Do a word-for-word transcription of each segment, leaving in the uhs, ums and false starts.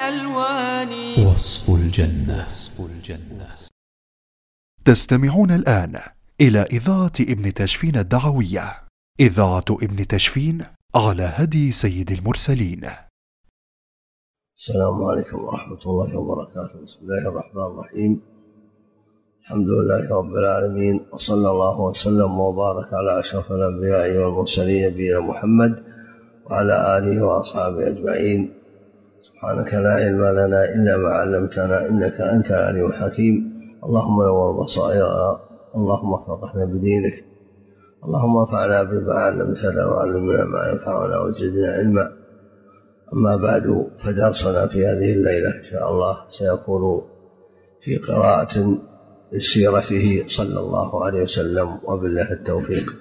الألوان. وصف الجنة. تستمعون الآن إلى إذاعة ابن تشفين الدعوية، إذاعة ابن تشفين على هدي سيد المرسلين. السلام عليكم ورحمة الله وبركاته. بسم الله الرحمن الرحيم. الحمد لله رب العالمين، وصلى الله وسلم وبارك على أشرف الأنبياء والمرسلين نبينا محمد وعلى آله وأصحابه أجمعين. سبحانك لا علم لنا إلا ما علمتنا إنك أنت العليم الحكيم. اللهم نور بصائرنا، اللهم فقهنا بدينك، اللهم انفعنا بما علمتنا وعلمنا ما ينفعنا وزدنا علما. أما بعد، فدرسنا في هذه الليلة إن شاء الله سيكون في قراءة سيرته صلى الله عليه وسلم، وبالله التوفيق.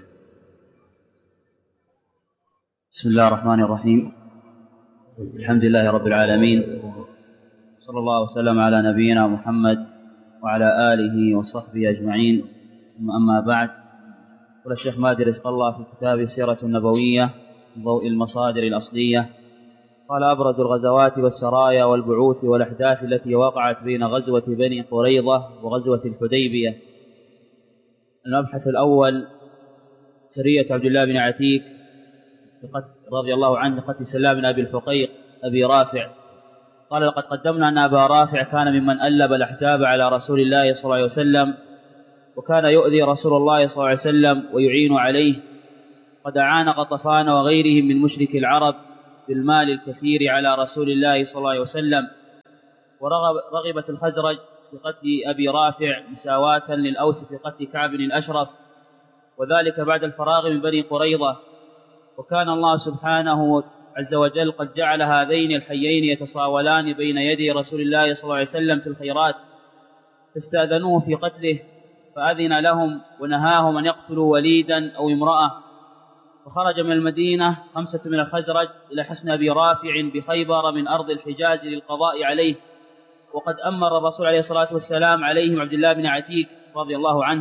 بسم الله الرحمن الرحيم. الحمد لله رب العالمين، صلى الله وسلم على نبينا محمد وعلى آله وصحبه أجمعين. ثم أما بعد، قال الشيخ مادي رزق الله في كتاب السيرة النبوية ضوء المصادر الأصلية، قال: أبرز الغزوات والسرايا والبعوث والأحداث التي وقعت بين غزوة بني قريظة وغزوة الحديبية. المبحث الأول: سرية عبد الله بن عتيك رضي الله عنه قتل سلام بن أبي الحقيق أبي رافع. قال: لقد قدمنا أن أبا رافع كان ممن ألب الأحزاب على رسول الله صلى الله عليه وسلم، وكان يؤذي رسول الله صلى الله عليه وسلم ويعين عليه. قد أعان غطفان وغيرهم من مشرك العرب بالمال الكثير على رسول الله صلى الله عليه وسلم. ورغبت الخزرج في قتل أبي رافع مساواة للأوس في قتل كعب الأشرف، وذلك بعد الفراغ من بني قريظة. وكان الله سبحانه عز وجل قد جعل هذين الحيين يتصاولان بين يدي رسول الله صلى الله عليه وسلم في الخيرات، فاستأذنوه في قتله فأذن لهم ونهاهم أن يقتلوا وليدا أو امرأة. فخرج من المدينة خمسة من الخزرج إلى حصن أبي رافع بخيبر من أرض الحجاز للقضاء عليه، وقد أمر الرسول عليه الصلاة والسلام عليهم عبد الله بن عتيك رضي الله عنه.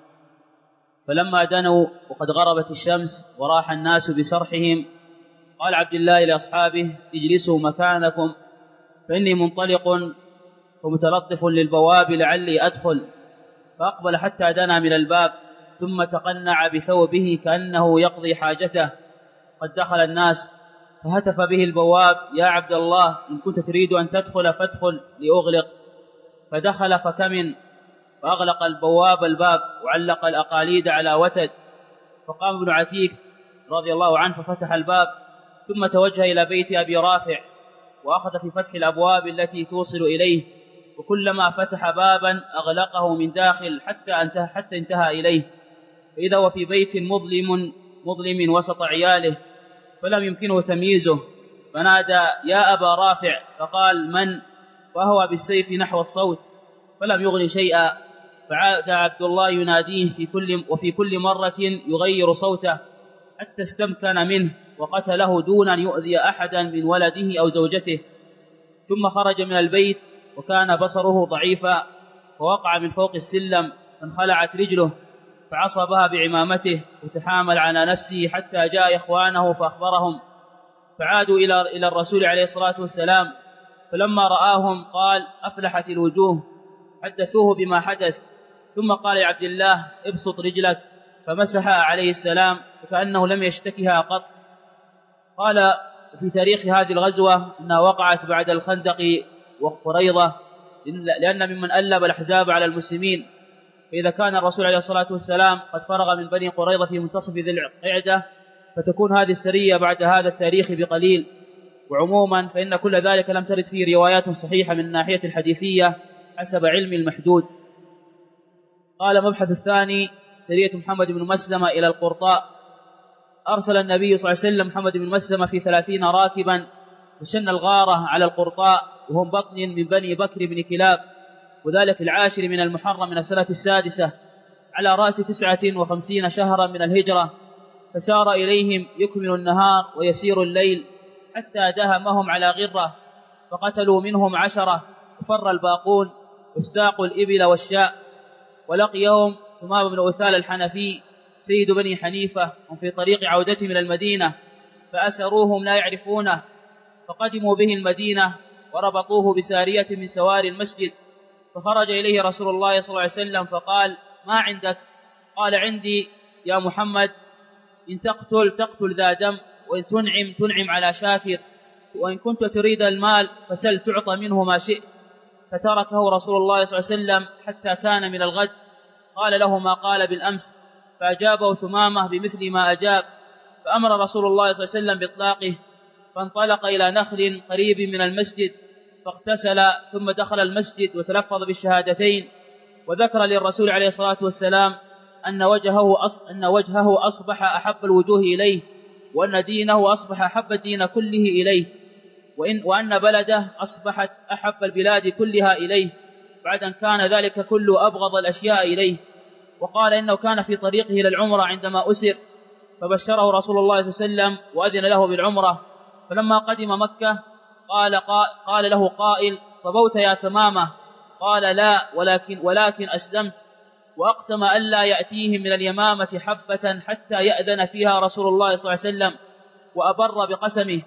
فلما دنوا وقد غربت الشمس وراح الناس بسرحهم، قال عبد الله لأصحابه: اجلسوا مكانكم فإني منطلق ومتلطف للبواب لعلي أدخل. فأقبل حتى دنا من الباب، ثم تقنع بثوبه كأنه يقضي حاجته. قد دخل الناس، فهتف به البواب: يا عبد الله، إن كنت تريد أن تدخل فادخل لأغلق. فدخل فكمن، فأغلق البواب الباب وعلق الأقاليد على وتد. فقام ابن عتيك رضي الله عنه ففتح الباب، ثم توجه إلى بيت أبي رافع وأخذ في فتح الأبواب التي توصل إليه، وكلما فتح بابا أغلقه من داخل حتى انتهى, حتى انتهى إليه. فإذا هو في بيت مظلم مظلم وسط عياله، فلم يمكنه تمييزه، فنادى: يا أبا رافع. فقال: من؟ فهو بالسيف نحو الصوت، فلم يغن شيئا. فعاد عبد الله يناديه في كل وفي كل مرة يغير صوته حتى استمكن منه وقتله دون أن يؤذي أحدا من ولده أو زوجته. ثم خرج من البيت وكان بصره ضعيفا، فوقع من فوق السلم فانخلعت رجله، فعصبها بعمامته وتحامل على نفسه حتى جاء إخوانه فأخبرهم. فعادوا إلى إلى الرسول عليه الصلاة والسلام، فلما رآهم قال: أفلحت الوجوه. حدثوه بما حدث، ثم قال لعبد الله: ابسط رجلك، فمسحها عليه السلام فكأنه لم يشتكها قط. قال في تاريخ هذه الغزوة أنها وقعت بعد الخندق وقريظة، لأن ممن ألب الأحزاب على المسلمين. فإذا كان الرسول عليه الصلاة والسلام قد فرغ من بني قريظة في منتصف ذي القعدة، فتكون هذه السرية بعد هذا التاريخ بقليل. وعموما فإن كل ذلك لم ترد فيه روايات صحيحة من الناحية الحديثية حسب علم المحدود. قال: مبحث الثاني: سرية محمد بن مسلمة إلى القرطاء. أرسل النبي صلى الله عليه وسلم محمد بن مسلمة في ثلاثين راكبا، وشن الغارة على القرطاء، وهم بطن من بني بكر بن كلاب، وذلك العاشر من المحرم من السنة السادسة، على رأس تسعة وخمسين شهرا من الهجرة. فسار إليهم يكمل النهار ويسير الليل حتى دهمهم على غرة، فقتلوا منهم عشرة، وفر الباقون واستاقوا الإبل والشاء. ولقيهم ثمام بن أثال الحنفي سيد بني حنيفة، هم في طريق عودته من المدينة، فأسروهم لا يعرفونه، فقدموا به المدينة، وربطوه بسارية من سواري المسجد، فخرج إليه رسول الله صلى الله عليه وسلم فقال: ما عندك؟ قال: عندي يا محمد، إن تقتل تقتل ذا دم، وإن تنعم تنعم على شاكر، وإن كنت تريد المال فسل تعطى منه ما شئت. فتركه رسول الله صلى الله عليه وسلم حتى كان من الغد. قال له ما قال بالأمس، فأجابه ثمامة بمثل ما أجاب، فأمر رسول الله صلى الله عليه وسلم بإطلاقه، فانطلق إلى نخل قريب من المسجد فاغتسل، ثم دخل المسجد وتلفظ بالشهادتين، وذكر للرسول عليه الصلاة والسلام أن وجهه, أص... أن وجهه أصبح أحب الوجوه إليه، وأن دينه أصبح أحب الدين كله إليه، وإن... وأن بلده أصبحت أحب البلاد كلها إليه، بعد أن كان ذلك كله أبغض الأشياء إليه. وقال إنه كان في طريقه إلى العمرة عندما أسر، فبشره رسول الله صلى الله عليه وسلم وأذن له بالعمرة. فلما قدم مكة قال, قال له قائل: صبوت يا ثمامة؟ قال: لا، ولكن, ولكن أسلمت. وأقسم ألا يأتيهم من اليمامة حبة حتى يأذن فيها رسول الله صلى الله عليه وسلم، وأبر بقسمه.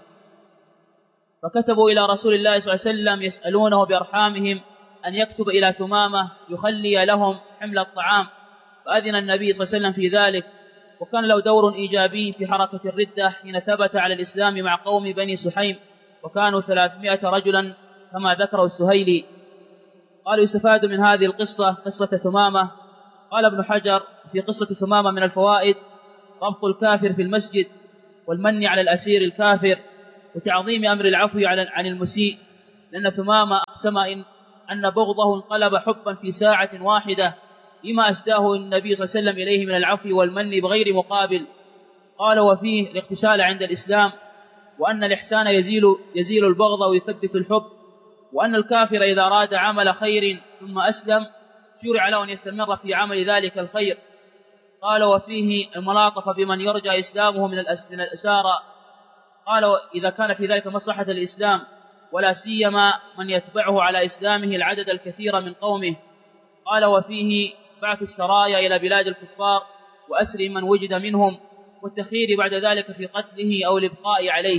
فكتبوا إلى رسول الله صلى الله عليه وسلم يسألونه بأرحامهم أن يكتب إلى ثمامة يخلي لهم حمل الطعام، فأذن النبي صلى الله عليه وسلم في ذلك. وكان له دور إيجابي في حركة الردة حين ثبت على الإسلام مع قوم بني سحيم، وكانوا ثلاثمائة رجلا كما ذكره السهيلي. قالوا: يستفاد من هذه القصة قصة ثمامة. قال ابن حجر في قصة ثمامة من الفوائد ربط الكافر في المسجد، والمن على الأسير الكافر، وتعظيم أمر العفو عن المسيء، لأن ثمامة أقسم إن أن بغضه انقلب حبا في ساعة واحدة، لما أسداه النبي صلى الله عليه وسلم إليه من العفو والمن بغير مقابل. قال: وفيه الاغتسال عند الإسلام، وأن الإحسان يزيل, يزيل البغض ويثبت الحب، وأن الكافر إذا أراد عمل خير ثم أسلم شرع له أن يستمر في عمل ذلك الخير. قال: وفيه الملاطفة بمن يرجى إسلامه من الأسارى. قال: إذا كان في ذلك مصلحة الإسلام، ولا سيما من يتبعه على إسلامه العدد الكثير من قومه. قال: وفيه بعث السرايا إلى بلاد الكفار وأسر من وجد منهم، والتخيير بعد ذلك في قتله أو الإبقاء عليه.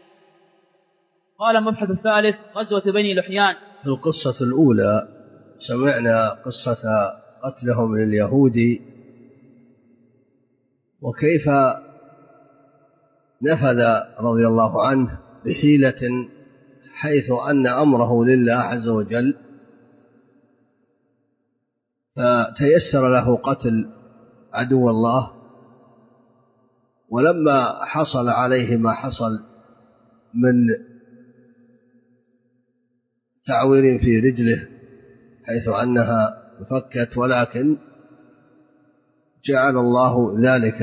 قال: المبحث الثالث غزوة بني لحيان. في القصة الأولى سمعنا قصة قتلهم لليهود، وكيف نفذ رضي الله عنه بحيلة حيث أن أمره لله عز وجل، فتيسر له قتل عدو الله. ولما حصل عليه ما حصل من تعوير في رجله حيث أنها فكت، ولكن جعل الله ذلك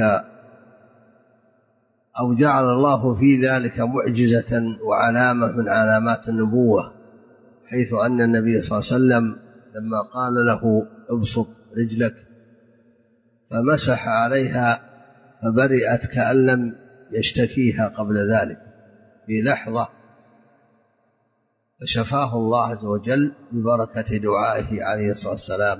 أو جعل الله في ذلك معجزة وعلامة من علامات النبوة، حيث أن النبي صلى الله عليه وسلم لما قال له ابسط رجلك فمسح عليها فبرئت كأن لم يشتكيها قبل ذلك في لحظة، فشفاه الله عز وجل ببركة دعائه عليه الصلاة والسلام،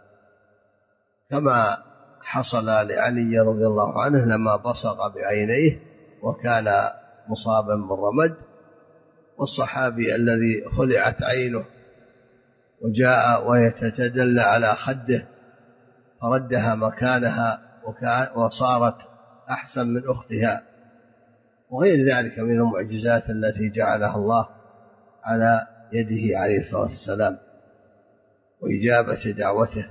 كما حصل لعلي رضي الله عنه لما بصق بعينيه وكان مصابا بالرمد، والصحابي الذي خلعت عينه وجاء ويتدلى على خده فردها مكانها وصارت أحسن من أختها، وغير ذلك من المعجزات التي جعلها الله على يده عليه الصلاة والسلام وإجابة دعوته.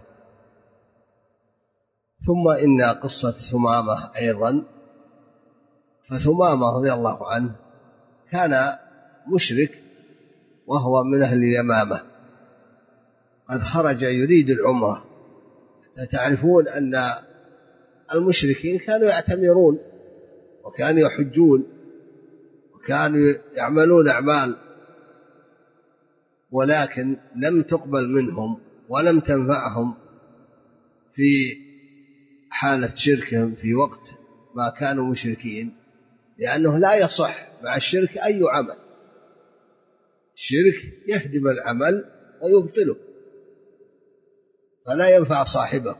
ثم إن قصة ثمامة أيضا، فثمامة رضي الله عنه كان مشرك وهو من أهل اليمامة، قد خرج يريد العمرة. تعرفون أن المشركين كانوا يعتمرون وكانوا يحجون وكانوا يعملون أعمال، ولكن لم تقبل منهم ولم تنفعهم في حالة شركهم في وقت ما كانوا مشركين، لأنه لا يصح مع الشرك أي عمل. الشرك يهدم العمل ويبطله فلا ينفع صاحبه.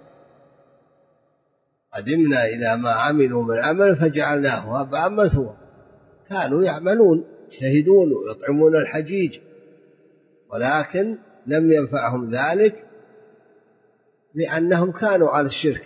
قدمنا إلى ما عملوا من عمل فجعلناه هباء منثورا. كانوا يعملون يجتهدون ويطعمون الحجيج ولكن لم ينفعهم ذلك لأنهم كانوا على الشرك.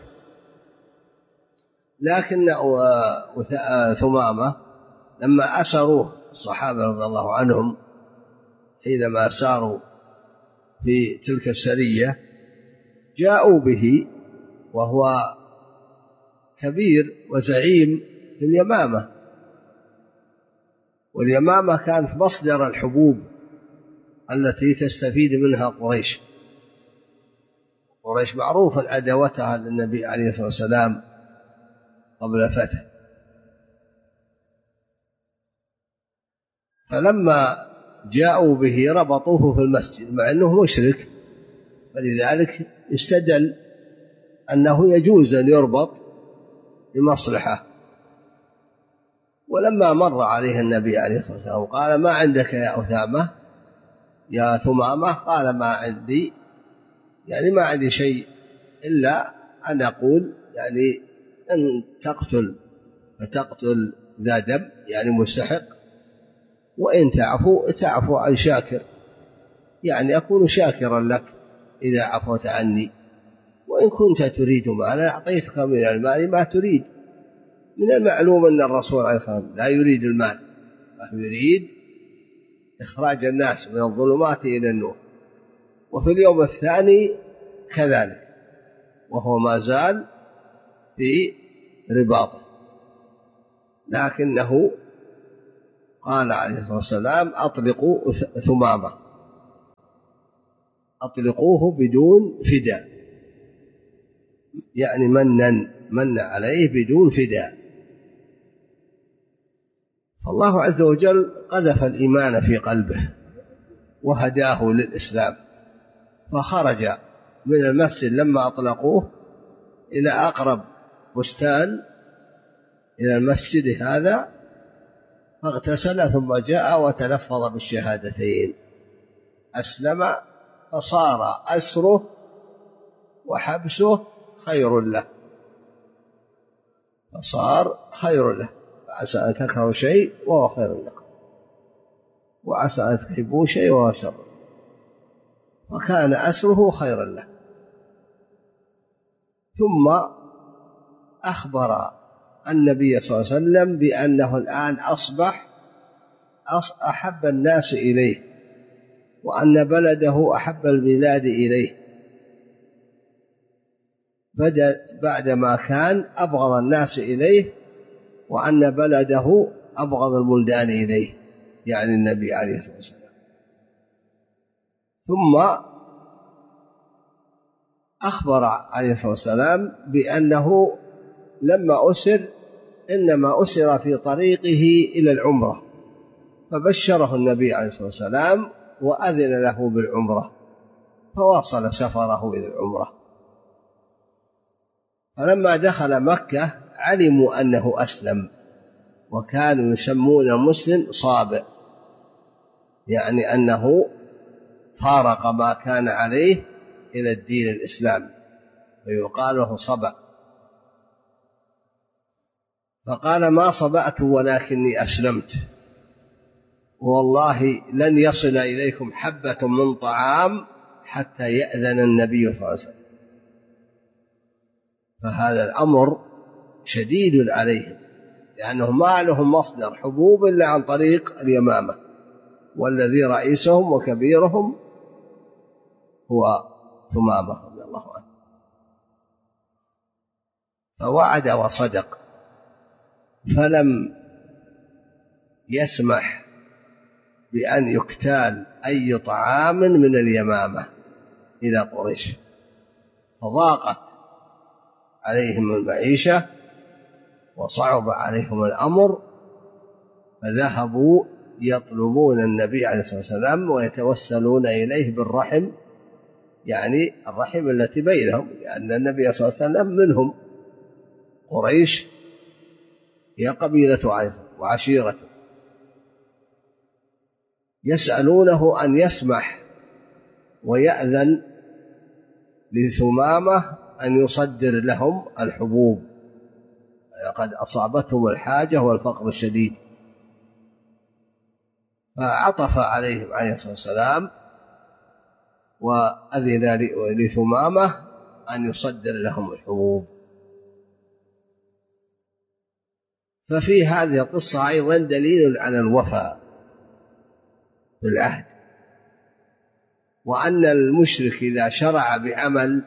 لكن ثمامة لما أسروه الصحابة رضي الله عنهم حينما ساروا في تلك السرية جاءوا به وهو كبير وزعيم في اليمامة، واليمامة كانت مصدر الحبوب التي تستفيد منها قريش. قريش معروف عداوتها للنبي عليه الصلاة والسلام قبل الفتح، فلما جاءوا به ربطوه في المسجد مع أنه مشرك، فلذلك استدل أنه يجوز أن يربط لمصلحة. ولما مر عليه النبي عليه الصلاة والسلام قال: ما عندك يا أثامة يا ثمامة؟ قال: ما عندي، يعني ما عندي شيء إلا أن أقول يعني أن تقتل فتقتل ذا دم، يعني مستحق، وإن تعفو تعفو عن شاكر، يعني أكون شاكرا لك إذا عفوت عني، وإن كنت تريد مالا أعطيتك من المال ما تريد. من المعلوم أن الرسول عليه الصلاة والسلام لا يريد المال، يريد إخراج الناس من الظلمات إلى النور. وفي اليوم الثاني كذلك، وهو ما زال في رباطه، لكنه قال عليه الصلاة والسلام: أطلقوا ثمامة، أطلقوه بدون فداء، يعني منن من عليه بدون فداء. فالله عز وجل قذف الإيمان في قلبه وهداه للإسلام، فخرج من المسجد لما أطلقوه إلى أقرب بستان إلى المسجد هذا، فاغتسل ثم جاء وتلفظ بالشهادتين، أسلم، فصار أسره وحبسه خير له، فصار خير له. عسى أن تكرهوا شيء وهو خير لكم، وعسى أن تحبوا شيء وهو شر، وكان أسره خيرا له. ثم أخبر النبي صلى الله عليه وسلم بأنه الآن أصبح أحب الناس إليه، وأن بلده أحب البلاد إليه، بعدما كان أبغض الناس إليه، وأن بلده أبغض البلدان إليه، يعني النبي عليه الصلاة والسلام. ثم أخبر عليه الصلاة والسلام بأنه لما أسر إنما أسر في طريقه إلى العمرة، فبشره النبي عليه الصلاة والسلام وأذن له بالعمرة، فواصل سفره إلى العمرة. فلما دخل مكة علموا أنه أسلم، وكانوا يسمون المسلم صابئ، يعني أنه فارق ما كان عليه إلى الدين الإسلام، فيقال له صبأ. فقال: ما صبأت ولكني أسلمت، والله لن يصل إليكم حبة من طعام حتى يأذن النبي صلى الله عليه وسلم. فهذا الأمر شديد عليهم، لأنه ما لهم مصدر حبوب إلا عن طريق اليمامة، والذي رئيسهم وكبيرهم هو ثمامة رضي الله عنه. فوعد وصدق، فلم يسمح بأن يكتال أي طعام من اليمامة إلى قريش، فضاقت عليهم المعيشة وصعب عليهم الأمر، فذهبوا يطلبون النبي عليه الصلاة والسلام ويتوسلون إليه بالرحم، يعني الرحم التي بينهم، لأن النبي صلى الله عليه وسلم منهم، قريش هي قبيلة عيسى وعشيرته، يسألونه أن يسمح ويأذن لثمامة أن يصدر لهم الحبوب، لقد أصابتهم الحاجة والفقر الشديد. فعطف عليهم عليه الصلاة والسلام وأذن لثمامة أن يصدر لهم الحبوب. ففي هذه القصة أيضا دليل على الوفاء بالعهد، وأن المشرك إذا شرع بعمل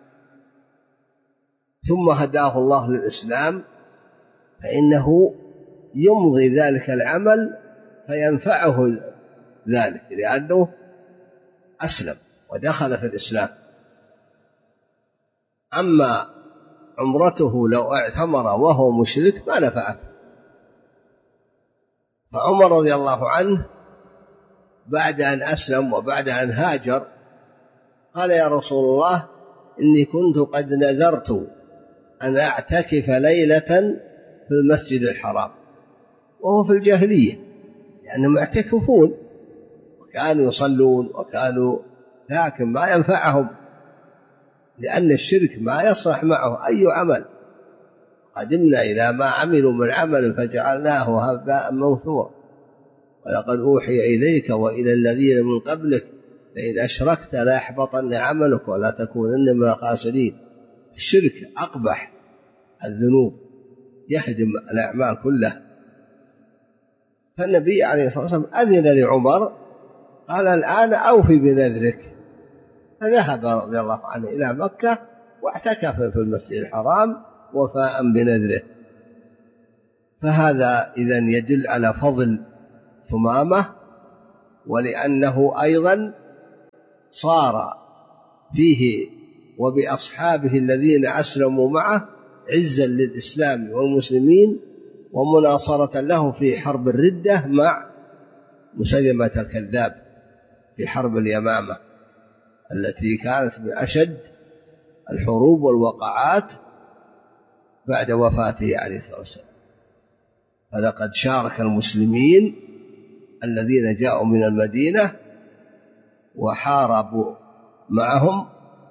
ثم هداه الله للإسلام فإنه يمضي ذلك العمل فينفعه ذلك لأنه أسلم ودخل في الإسلام. أما عمرته لو اعتمر وهو مشرك ما نفعه. فعمر رضي الله عنه بعد أن أسلم وبعد أن هاجر قال يا رسول الله إني كنت قد نذرت أن أعتكف ليلة في المسجد الحرام، وهو في الجاهلية لأنهم يعتكفون وكانوا يصلون وكانوا، لكن ما ينفعهم لأن الشرك ما يصلح معه أي عمل. قدمنا إلى ما عملوا من عمل فجعلناه هباء منثورا ولقد أوحي إليك وإلى الذين من قبلك لئن أشركت ليحبطن عملك ولا تكونن من الخاسرين. الشرك أقبح الذنوب يهدم الأعمال كلها. فالنبي عليه الصلاة والسلام أذن لعمر قال الآن أوفي بنذرك، فذهب رضي الله عنه إلى مكة واعتكف في المسجد الحرام وفاء بنذره. فهذا إذن يدل على فضل ثمامة، ولأنه أيضا صار فيه وبأصحابه الذين أسلموا معه عزا للإسلام والمسلمين ومناصرة له في حرب الردة مع مسيلمة الكذاب في حرب اليمامة التي كانت من أشد الحروب والوقعات بعد وفاته عليه الصلاة والسلام. فلقد شارك المسلمين الذين جاءوا من المدينة وحاربوا معهم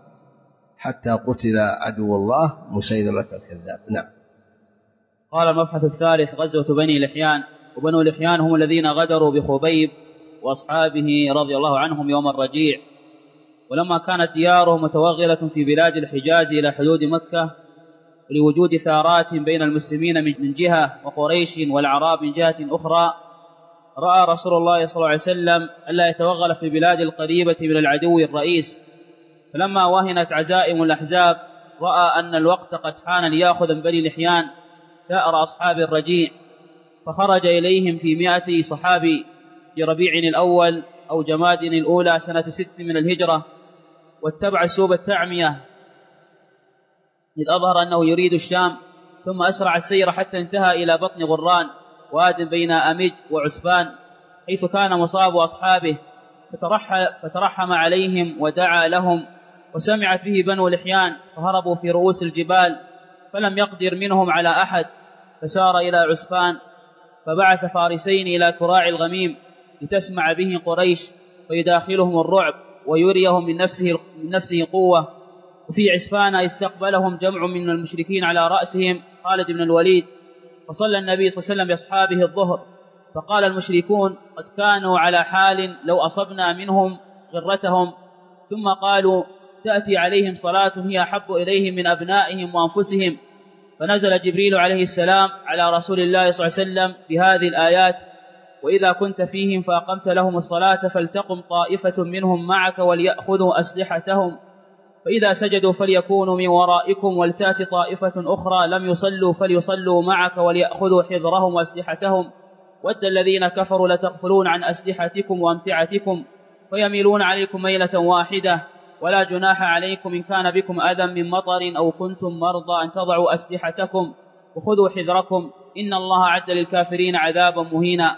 حتى قتل عدو الله مسيلمة الكذاب. نعم. قال المبحث الثالث: غزوة بني لحيان. وبنو لحيان هم الذين غدروا بخبيب وأصحابه رضي الله عنهم يوم الرجيع، ولما كانت ديارهم متوغلة في بلاد الحجاز إلى حدود مكة لوجود ثارات بين المسلمين من جهة وقريش والعراب من جهة أخرى، رأى رسول الله صلى الله عليه وسلم ألا يتوغل في البلاد القريبة من العدو الرئيس. فلما وهنت عزائم الأحزاب رأى أن الوقت قد حان ليأخذ من بني لحيان ثأر أصحاب الرجيع، فخرج إليهم في مائة صحابي في ربيع الأول أو جماد الأولى سنة ست من الهجرة، واتبع سوب التعمية إذ أظهر أنه يريد الشام، ثم أسرع السير حتى انتهى إلى بطن غران واد بين أمج وعسفان حيث كان مصاب أصحابه، فترحم عليهم ودعا لهم، وسمعت به بنو لحيان فهربوا في رؤوس الجبال، فلم يقدر منهم على أحد، فسار إلى عسفان فبعث فارسين إلى كراع الغميم لتسمع به قريش فيداخلهم الرعب ويريهم من نفسه, من نفسه قوة. وفي عسفان استقبلهم جمع من المشركين على رأسهم خالد بن الوليد، فصلى النبي صلى الله عليه وسلم بأصحابه الظهر، فقال المشركون قد كانوا على حال لو أصبنا منهم غرتهم، ثم قالوا تأتي عليهم صلاة هي أحب إليهم من أبنائهم وأنفسهم، فنزل جبريل عليه السلام على رسول الله صلى الله عليه وسلم بهذه الآيات: وإذا كنت فيهم فأقمت لهم الصلاة فلتقم طائفة منهم معك وليأخذوا أسلحتهم، فإذا سجدوا فليكونوا من ورائكم ولتأتي طائفة أخرى لم يصلوا فليصلوا معك وليأخذوا حذرهم وأسلحتهم، ود الذين كفروا لتغفلون عن أسلحتكم وأمتعتكم فيميلون عليكم ميلة واحدة، ولا جناح عليكم إن كان بكم أذى من مطر أو كنتم مرضى أن تضعوا أسلحتكم وخذوا حذركم إن الله أعد للكافرين عذابا مهينا.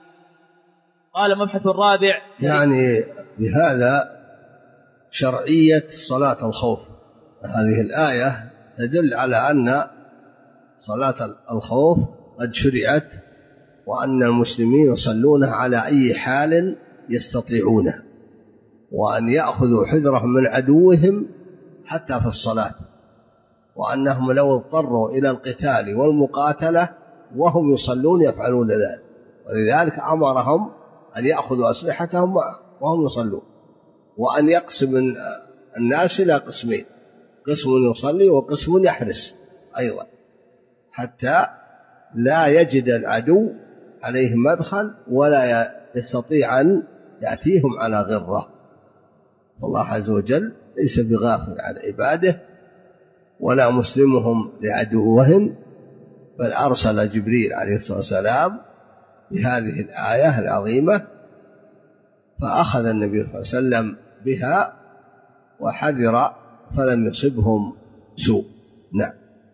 قال المبحث الرابع: يعني بهذا شرعية صلاة الخوف. هذه الآية تدل على أن صلاة الخوف قد شرعت، وأن المسلمين يصلونها على أي حال يستطيعونه، وأن يأخذوا حذرهم من عدوهم حتى في الصلاة، وأنهم لو اضطروا إلى القتال والمقاتلة وهم يصلون يفعلون ذلك، ولذلك أمرهم أن يأخذوا أسلحتهم معه وهم يصلون. وأن يقسم الناس إلى قسمين، قسم يصلي وقسم يحرس أيضا، حتى لا يجد العدو عليهم مدخل ولا يستطيع أن يأتيهم على غرة. والله عز وجل ليس بغافل عن عباده ولا مسلمهم لعدوهم، بل أرسل جبريل عليه الصلاة والسلام بهذه الآية العظيمة، فأخذ النبي صلى الله عليه وسلم بها وحذر فلم يصبهم سوء. نعم.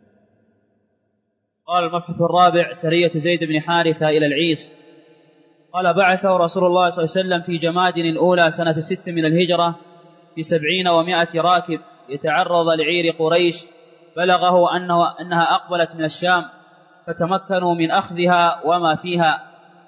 قال المبحث الرابع: سرية زيد بن حارثة إلى العيس. قال: بعثه رسول الله صلى الله عليه وسلم في جماد الأولى سنة ست من الهجرة في سبعين ومائة راكب يتعرض لعير قريش، بلغه أنه أنها أقبلت من الشام فتمكنوا من أخذها وما فيها.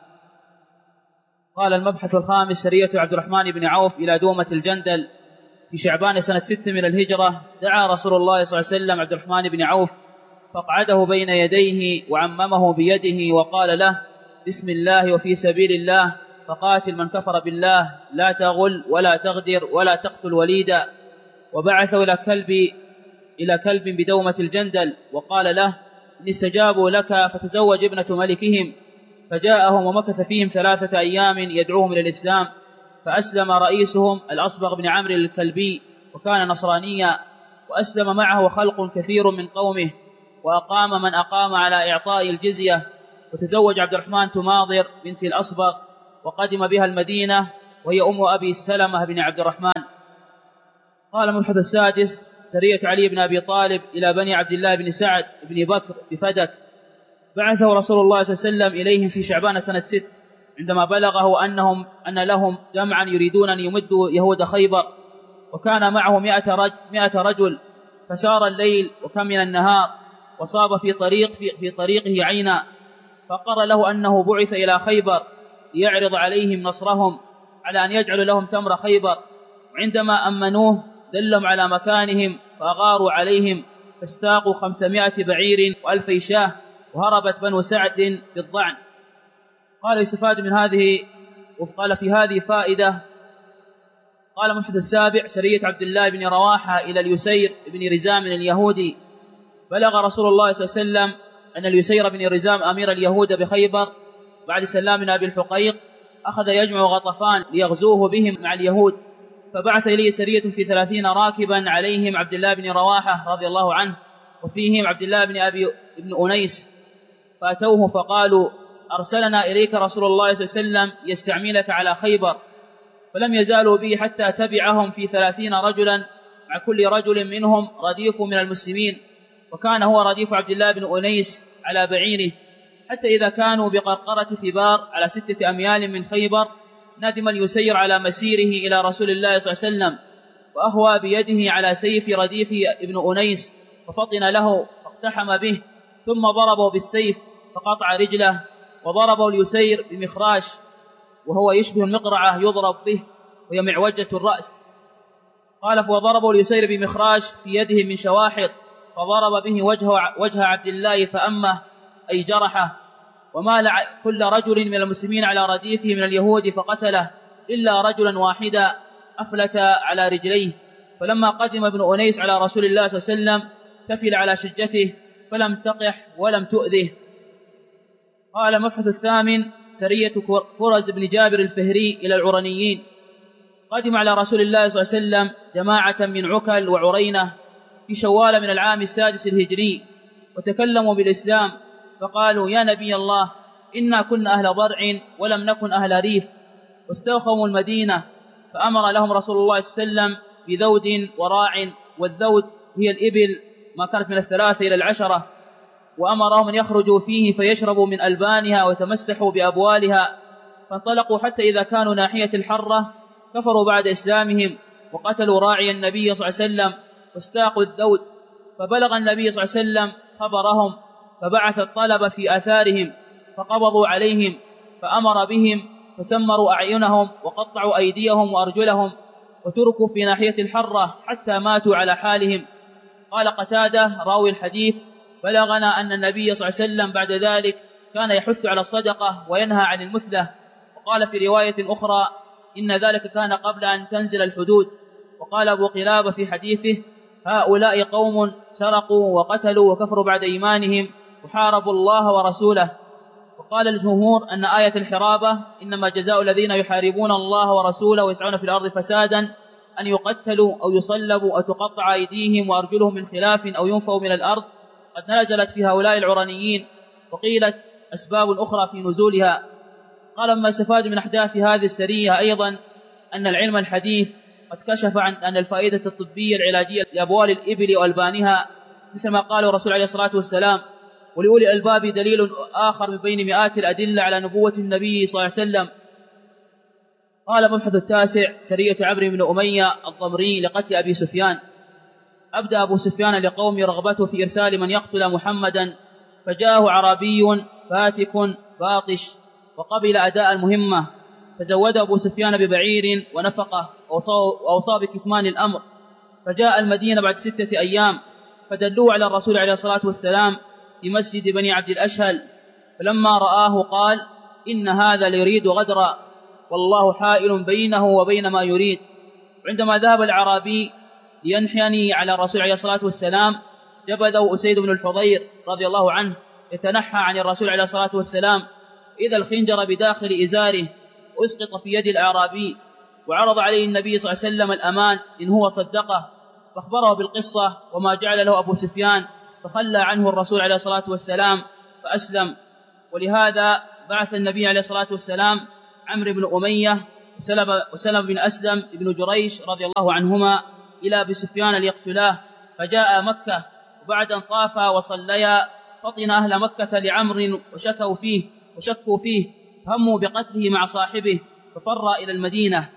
قال المبحث الخامس: سرية عبد الرحمن بن عوف إلى دومة الجندل في شعبان سنة ست من الهجرة. دعا رسول الله صلى الله عليه وسلم عبد الرحمن بن عوف فقعده بين يديه وعممه بيده وقال له: بسم الله وفي سبيل الله فقاتل من كفر بالله، لا تغل ولا تغدر ولا تقتل وليدا. وبعثه إلى كلب إلى كلب بدومة الجندل وقال له: إن استجابوا لك فتزوج ابنة ملكهم. فجاءهم ومكث فيهم ثلاثة أيام يدعوهم إلى الإسلام، فأسلم رئيسهم الأصبغ بن عمرو الكلبي وكان نصرانيا، وأسلم معه خلق كثير من قومه، وأقام من أقام على إعطاء الجزية. وتزوج عبد الرحمن تماضر بنت الأصبغ وقدم بها المدينة، وهي أم أبي سلمة بن عبد الرحمن. قال المبحث السادس: سرية علي بن أبي طالب إلى بني عبد الله بن سعد بن بكر بفدك. بعثه رسول الله صلى الله عليه وسلم إليهم في شعبان سنة ست، عندما بلغه أنهم أن لهم جمعا يريدون أن يمدوا يهود خيبر، وكان معه مئة رجل, مئة رجل. فسار الليل وكم من النهار، وصاب في طريق في, في طريقه عينا، فقر له أنه بعث إلى خيبر ليعرض عليهم نصرهم على أن يجعل لهم تمر خيبر. وعندما أمنوه دلهم على مكانهم فأغاروا عليهم، فاستاقوا خمسمائة بعير وألفي شاه، وهربت بنو سعد بالضعن. قال: يستفاد من هذه وقال في هذه فائدة. قال المبحث السابع: سرية عبد الله بن رواحة إلى اليسير بن رزام اليهودي. بلغ رسول الله صلى الله عليه وسلم أن اليسير بن رزام أمير اليهود بخيبر بعد سلام بن أبي الحقيق أخذ يجمع غطفان ليغزوه بهم مع اليهود، فبعث إليه سرية في ثلاثين راكبا عليهم عبد الله بن رواحة رضي الله عنه، وفيهم عبد الله بن أبي بن أنيس. فأتوه فقالوا: أرسلنا إليك رسول الله صلى الله عليه وسلم يستعملك على خيبر. فلم يزالوا به حتى تبعهم في ثلاثين رجلا، مع كل رجل منهم رديف من المسلمين، وكان هو رديف عبد الله بن أنيس على بعيره، حتى إذا كانوا بقرقرة ثبار على ستة أميال من خيبر ندم اليسير على مسيره إلى رسول الله صلى الله عليه وسلم، وأهوى بيده على سيف رديف ابن أنيس ففطن له فاقتحم به، ثم ضربه بالسيف فقطع رجله، وضربه اليسير بمخراش وهو يشبه المقرعة يضرب به وهي معوجة الرأس. قال: فضربه اليسير بمخراش في يده من شواحط، فضرب به وجه, وجه عبد الله فأمه أي جرحه، ومال كل رجل من المسلمين على رديفه من اليهود فقتله إلا رجلا واحدا أفلت على رجليه. فلما قدم ابن أنيس على رسول الله صلى الله عليه وسلم تفل على شجته فلم تقح ولم تؤذه. قال المبحث الثامن: سرية كرز بن جابر الفهري إلى العرنيين. قدم على رسول الله صلى الله عليه وسلم جماعة من عكل وعرينة في شوال من العام السادس الهجري، وتكلموا بالإسلام، فقالوا: يا نبي الله، إنا كنا أهل ضرع ولم نكن أهل ريف، واستوخموا المدينة، فأمر لهم رسول الله صلى الله عليه وسلم بذود وراع، والذود هي الإبل ما كانت من الثلاثة إلى العشرة، وأمرهم أن يخرجوا فيه فيشربوا من ألبانها ويتمسحوا بأبوالها. فانطلقوا حتى إذا كانوا ناحية الحرة كفروا بعد إسلامهم، وقتلوا راعي النبي صلى الله عليه وسلم واستاقوا الذود. فبلغ النبي صلى الله عليه وسلم خبرهم، فبعث الطلب في آثارهم فقبضوا عليهم، فأمر بهم فسمروا أعينهم وقطعوا أيديهم وأرجلهم، وتركوا في ناحية الحرة حتى ماتوا على حالهم. قال قتادة راوي الحديث: بلغنا أن النبي صلى الله عليه وسلم بعد ذلك كان يحث على الصدقة وينهى عن المثلة. وقال في رواية أخرى: إن ذلك كان قبل أن تنزل الحدود. وقال أبو قلابة في حديثه: هؤلاء قوم سرقوا وقتلوا وكفروا بعد إيمانهم وحاربوا الله ورسوله. وقال الجمهور أن آية الحرابة إنما جزاء الذين يحاربون الله ورسوله ويسعون في الأرض فسادا أن يقتلوا أو يصلبوا أو تقطع أيديهم وأرجلهم من خلاف أو ينفوا من الأرض، قد نزلت في هؤلاء العرنيين. وقيلت أسباب أخرى في نزولها. قال: ما استفاد من أحداث هذه السرية أيضا أن العلم الحديث قد كشف عن أن الفائدة الطبية العلاجية لأبوال الإبل وألبانها، مثل ما قال الرسول عليه الصلاة والسلام: ولأولي الألباب دليل آخر من بين مئات الأدلة على نبوة النبي صلى الله عليه وسلم. قال: مبحث التاسع: سرية عمرو بن أمية الضمري لقتل أبي سفيان. أبدأ أبو سفيان لقوم رغبته في إرسال من يقتل محمدا، فجاءه عربي فاتك باطش وقبل أداء المهمة، فزود أبو سفيان ببعير ونفقه وأوصى بكتمان الأمر. فجاء المدينة بعد ستة أيام، فدلوه على الرسول عليه الصلاة والسلام في مسجد بني عبد الأشهل، فلما رآه قال: إن هذا ليريد غدرا، والله حائل بينه وبين ما يريد. وعندما ذهب العربي لينحني على الرسول عليه الصلاة والسلام، جبذه أسيد بن الحضير رضي الله عنه يتنحى عن الرسول عليه الصلاة والسلام، إذا الخنجر بداخل إزاره أسقط في يد الأعرابي، وعرض عليه النبي صلى الله عليه وسلم الأمان إن هو صدقه، فأخبره بالقصة وما جعل له أبو سفيان، فخلى عنه الرسول عليه الصلاة والسلام فأسلم. ولهذا بعث النبي عليه الصلاة والسلام عمرو بن أمية وسلم بن أسلم بن جريش رضي الله عنهما إلى أبي سفيان ليقتلاه، فجاء مكة، وبعد أن طافا وصليا فطن أهل مكة لعمرو وشكوا فيه وشكوا فيه هموا بقتله مع صاحبه، ففر إلى المدينة.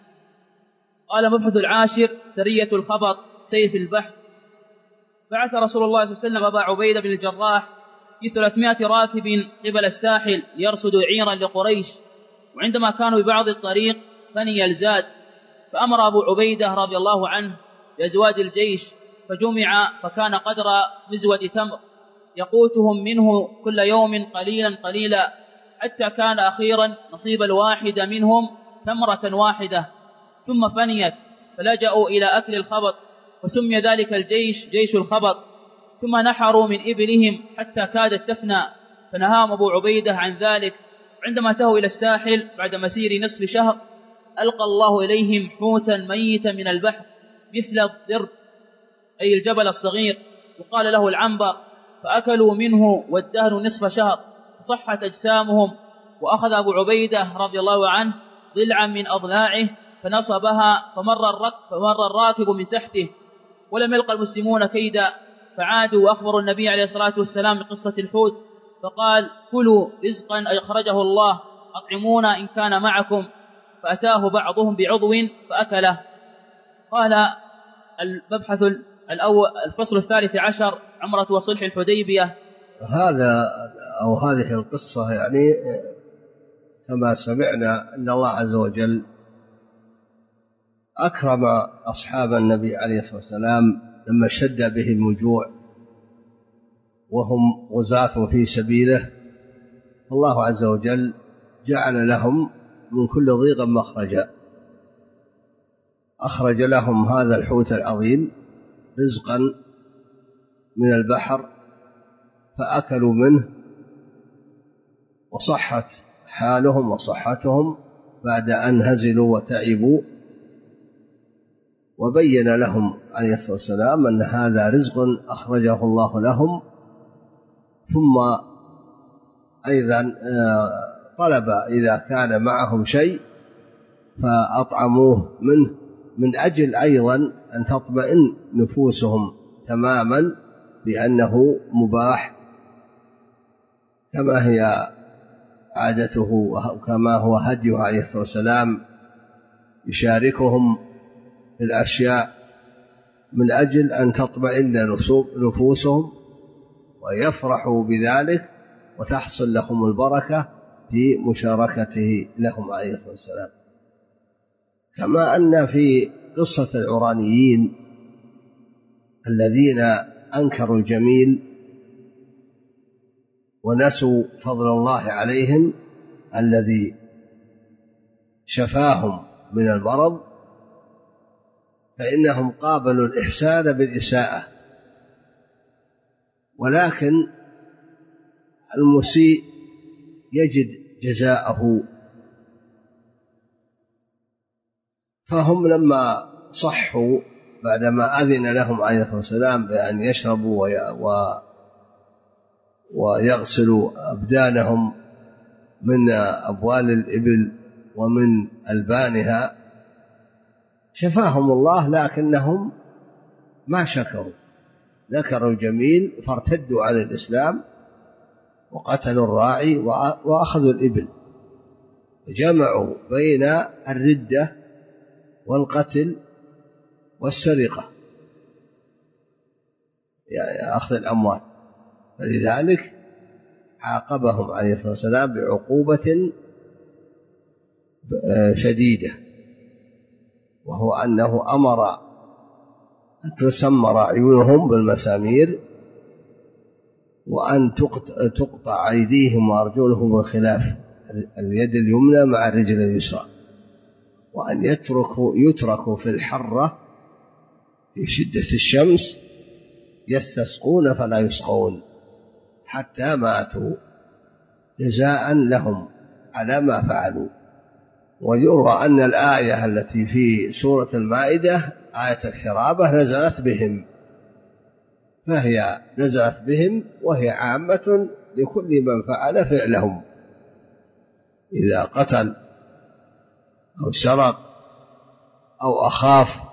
قال: مبحث العاشر: سرية الخبط سيف البحر. بعث رسول الله صلى الله عليه وسلم أبا عبيدة بن الجراح في ثلاثمائة راكب قبل الساحل ليرصدوا عيرا لقريش، وعندما كانوا ببعض الطريق فني الزاد، فأمر أبو عبيدة رضي الله عنه بأزواد الجيش، فجمع فكان قدر مزود تمر يقوتهم منه كل يوم قليلا قليلا، حتى كان أخيرا نصيب الواحد منهم تمرة واحدة، ثم فنيت فلجأوا إلى أكل الخبط، وسمي ذلك الجيش جيش الخبط. ثم نحروا من إبلهم حتى كادت تفنى، فنهاهم أبو عبيدة عن ذلك. عندما انتهوا إلى الساحل بعد مسير نصف شهر، ألقى الله إليهم حوتا ميتا من البحر مثل الضرب، أي الجبل الصغير، وقال له العنبر، فأكلوا منه والدهر نصف شهر، فصحت أجسامهم. وأخذ أبو عبيدة رضي الله عنه ضلعا من أضلاعه فنصبها، فمر الركب, فمر الراكب من تحته، ولم يلقى المسلمون كيدا، فعادوا وأخبروا النبي عليه الصلاة والسلام بقصة الحوت، فقال: كلوا رزقا أخرجه الله، أطعمونا إن كان معكم، فأتاه بعضهم بعضو فأكله. قال المبحث الأول الفصل الثالث عشر: عمرة وصلح الحديبية. هذا أو هذه القصة يعني كما سمعنا أن الله عز وجل أكرم أصحاب النبي عليه الصلاة والسلام لما اشتد بهم الجوع وهم غزاة في سبيله، الله عز وجل جعل لهم من كل ضيق مخرجا، أخرج لهم هذا الحوت العظيم رزقا من البحر فأكلوا منه، وصحت حالهم وصحتهم بعد أن هزلوا وتعبوا، وبين لهم عليه الصلاة والسلام أن هذا رزق أخرجه الله لهم. ثم أيضا طلب إذا كان معهم شيء فأطعموه منه، من أجل أيضا أن تطمئن نفوسهم تماما بأنه مباح، كما هي عادته وكما هو هديه عليه الصلاة والسلام، يشاركهم في الأشياء من أجل أن تطمئن نفوسهم ويفرحوا بذلك وتحصل لهم البركة في مشاركته لهم عليه الصلاة والسلام. كما أن في قصة العرانيين الذين أنكروا الجميل ونسوا فضل الله عليهم الذي شفاهم من المرض فإنهم قابلوا الإحسان بالإساءة، ولكن المسيء يجد جزاءه. فهم لما صحوا بعدما أذن لهم عليه الصلاة والسلام بأن يشربوا ويغسلوا أبدانهم من أبوال الإبل ومن ألبانها، شفاهم الله، لكنهم ما شكروا، ذكروا الجميل فارتدوا عن الإسلام وقتلوا الراعي وأخذوا الإبل، جمعوا بين الردة والقتل والسرقة، يعني أخذ الأموال. فلذلك عاقبهم عليه الصلاة والسلام بعقوبة شديدة، وهو أنه أمر أن تسمر أعينهم بالمسامير، وأن تقطع أيديهم وأرجلهم بالخلاف، اليد اليمنى مع الرجل اليسرى، وأن يتركوا يتركوا في الحرة في شدة الشمس يستسقون فلا يسقون حتى ماتوا جزاء لهم على ما فعلوا. ويروى أن الآية التي في سورة المائدة آية الحرابة نزلت بهم، فهي نزلت بهم وهي عامة لكل من فعل فعلهم، إذا قتل أو سرق أو أخاف